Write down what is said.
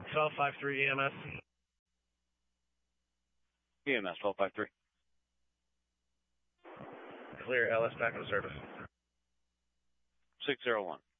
1253 EMS. EMS 1253. Clear, LS back in service. 601.